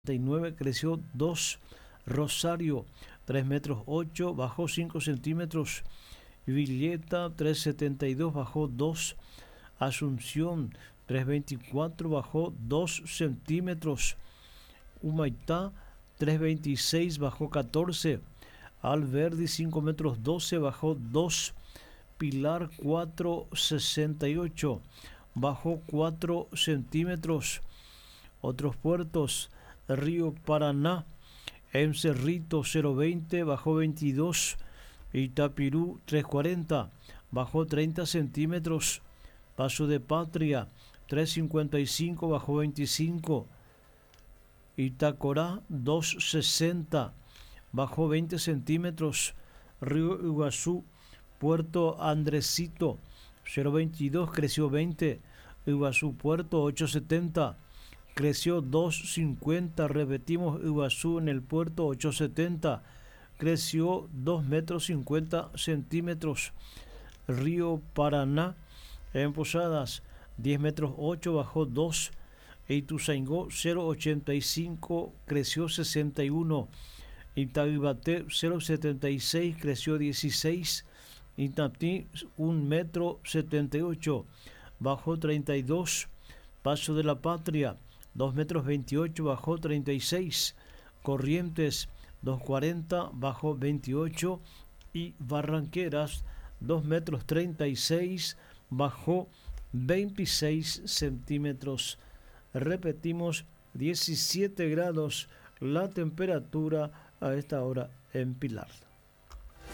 39 creció 2. Rosario 3 metros 8, bajó 5 centímetros. Villeta 3,72, bajó 2. Asunción 3,24, bajó 2 centímetros. Humaitá 3,26, bajó 14. Alberdi 5 metros 12, bajó 2. Pilar 4,68, bajó 4 centímetros. Otros puertos: Río Paraná en Cerrito 0,20, bajó 22. Itapirú 3,40, bajó 30 centímetros. Paso de Patria 3,55, bajó 25. Itacorá 2,60, bajó 20 centímetros. Río Iguazú, Puerto Andresito 0,22, creció 20. Iguazú Puerto 8,70, creció 2,50. Repetimos, Iguazú en el puerto 8,70, creció 2 metros 50 centímetros. Río Paraná en Posadas 10 metros 8, bajó 2. Ituzaingó 0,85, creció 61. Itaguaté 0,76, creció 16. Itatí 1 metro 78, bajó 32. Paso de la Patria 2 metros 28, bajó 36. Corrientes 2,40, bajó 28. Y Barranqueras 2 metros 36, bajó 26 centímetros. Repetimos, 17 grados la temperatura a esta hora en Pilar.